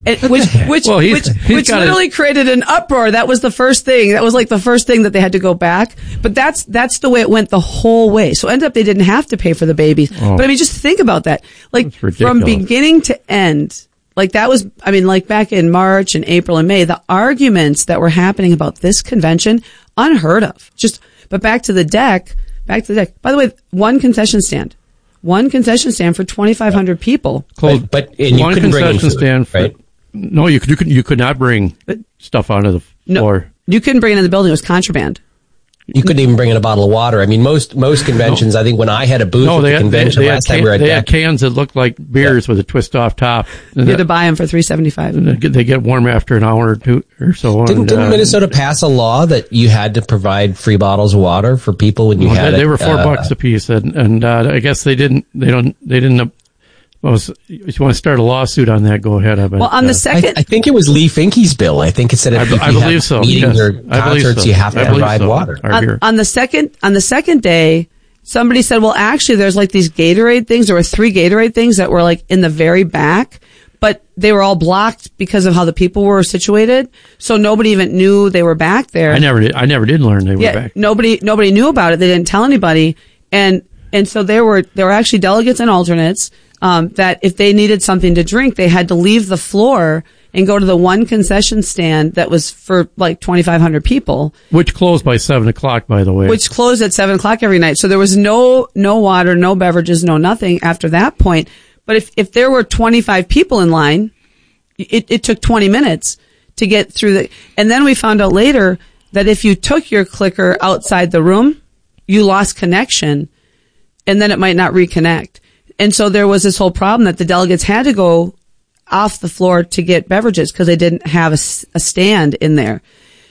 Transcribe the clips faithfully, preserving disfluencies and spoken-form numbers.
It, which which well, he's, which, he's which literally it. created an uproar. That was the first thing. That was like the first thing that they had to go back. But that's that's the way it went the whole way. So ended up they didn't have to pay for the babies. Oh. But I mean, just think about that. Like from beginning to end, like that was. I mean, like back in March and April and May, the arguments that were happening about this convention, unheard of. Just but back to the deck. Back to the deck. By the way, one concession stand. One concession stand for twenty-five hundred people. But, but and you one couldn't bring in concession food, stand for, right? No, you could, you could you could not bring stuff onto the floor. No, you couldn't bring it in the building. It was contraband. You couldn't even bring in a bottle of water. I mean, most most conventions, no. I think when I had a booth no, at the had, convention they, they last can, time we were at They deck, had cans that looked like beers yeah. with a twist off top. You had to buy them for three seventy-five. They get warm after an hour or two or so. Didn't, and, didn't uh, Minnesota pass a law that you had to provide free bottles of water for people when you well, had they, it? They were four uh, bucks a piece, and, and uh, I guess they didn't. They don't. They didn't. Uh, well, if you want to start a lawsuit on that, go ahead. But, well, on the uh, second, I, I think it was Lee Finke's bill. I think it said if, I, if you I believe have so. meetings Yes. or concerts, so. you have to provide so. water. On, on the second, on the second day, somebody said, "Well, actually, there's like these Gatorade things. There were three Gatorade things that were like in the very back, but they were all blocked because of how the people were situated. So nobody even knew they were back there. I never did. I never did learn they were yeah, back. Nobody, nobody knew about it. They didn't tell anybody, and and so there were there were actually delegates and alternates." Um, that if they needed something to drink, they had to leave the floor and go to the one concession stand that was for like twenty-five hundred people. Which closed by seven o'clock, by the way. Which closed at seven o'clock every night. So there was no, no water, no beverages, no nothing after that point. But if, if there were twenty-five people in line, it, it took twenty minutes to get through the, and then we found out later that if you took your clicker outside the room, you lost connection and then it might not reconnect. And so there was this whole problem that the delegates had to go off the floor to get beverages because they didn't have a, a stand in there.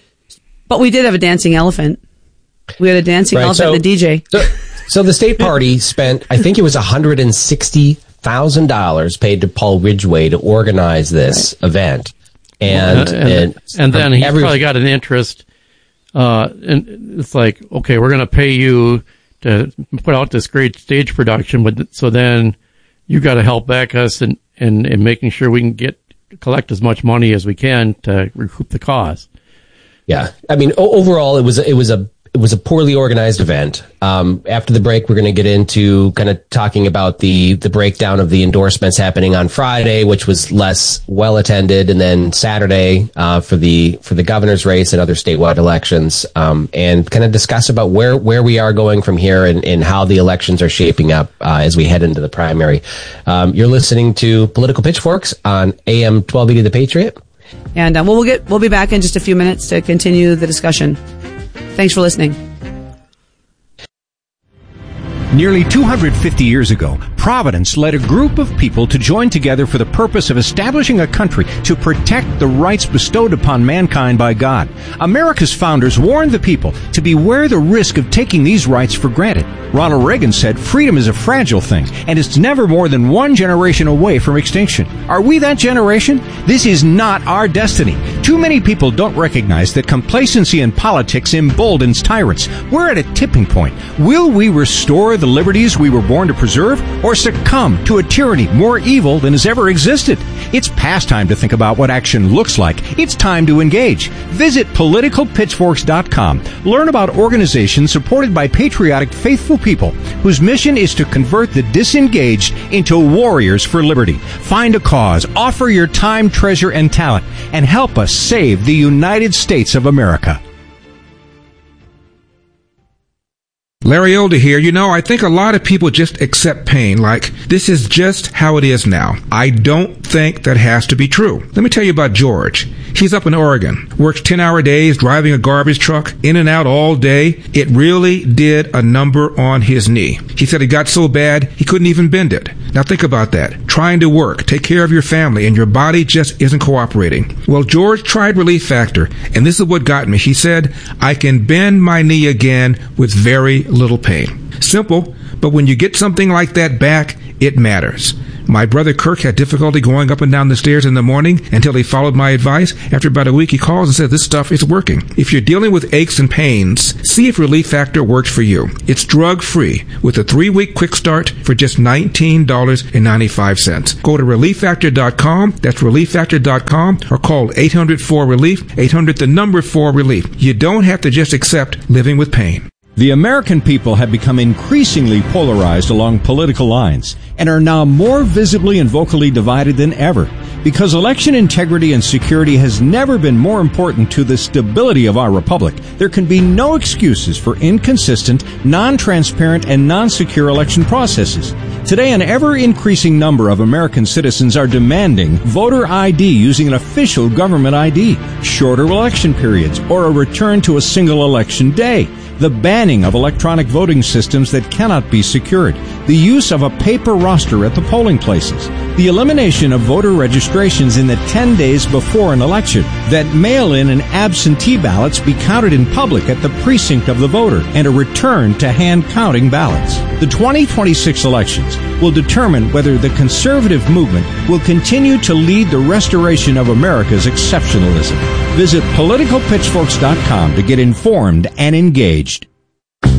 But we did have a dancing elephant. We had a dancing right, elephant so, and a D J. So, so the state party spent, I think it was one hundred sixty thousand dollars paid to Paul Ridgway to organize this right. event. And, and, and, and then he every, probably got an interest. Uh, and it's like, okay, we're going to pay you to put out this great stage production, but so then you got to help back us in, in, in making sure we can get collect as much money as we can to recoup the cost. Yeah, I mean, o- overall, it was it was a it was a poorly organized event. Um, after the break, we're going to get into kind of talking about the the breakdown of the endorsements happening on Friday, which was less well attended, and then Saturday uh, for the for the governor's race and other statewide elections, um, and kind of discuss about where where we are going from here and, and how the elections are shaping up uh, as we head into the primary. Um, you're listening to Political Pitchforks on A M twelve eighty The Patriot, and uh, we'll get we'll be back in just a few minutes to continue the discussion. Thanks for listening. Nearly two hundred fifty years ago, Providence led a group of people to join together for the purpose of establishing a country to protect the rights bestowed upon mankind by God. America's founders warned the people to beware the risk of taking these rights for granted. Ronald Reagan said freedom is a fragile thing, and it's never more than one generation away from extinction. Are we that generation? This is not our destiny. Too many people don't recognize that complacency in politics emboldens tyrants. We're at a tipping point. Will we restore the liberties we were born to preserve, or succumb to a tyranny more evil than has ever existed? It's past time to think about what action looks like. It's time to engage. Visit political pitchforks dot com. Learn about organizations supported by patriotic, faithful people whose mission is to convert the disengaged into warriors for liberty. Find a cause, offer your time, treasure, and talent, and help us save the United States of America. Larry Elder here. You know, I think a lot of people just accept pain like this is just how it is now. I don't think that has to be true. Let me tell you about George. He's up in Oregon, works ten-hour days driving a garbage truck in and out all day. It really did a number on his knee. He said it got so bad he couldn't even bend it. Now think about that. Trying to work, take care of your family, and your body just isn't cooperating. Well, George tried Relief Factor, and this is what got me. He said, I can bend my knee again with very little pain. Simple, but when you get something like that back, it matters. My brother Kirk had difficulty going up and down the stairs in the morning until he followed my advice. After about a week, he calls and says this stuff is working. If you're dealing with aches and pains, see if Relief Factor works for you. It's drug-free with a three-week quick start for just nineteen dollars and ninety-five cents. Go to relief factor dot com. That's relief factor dot com, or call eight hundred four relief, eight hundred the number four relief. You don't have to just accept living with pain. The American people have become increasingly polarized along political lines and are now more visibly and vocally divided than ever. Because election integrity and security has never been more important to the stability of our republic, there can be no excuses for inconsistent, non-transparent, and non-secure election processes. Today, an ever-increasing number of American citizens are demanding voter I D using an official government I D, shorter election periods, or a return to a single election day, the banning of electronic voting systems that cannot be secured, the use of a paper roster at the polling places, the elimination of voter registrations in the ten days before an election, that mail-in and absentee ballots be counted in public at the precinct of the voter, and a return to hand-counting ballots. The twenty twenty-six elections will determine whether the conservative movement will continue to lead the restoration of America's exceptionalism. Visit political pitchforks dot com to get informed and engaged.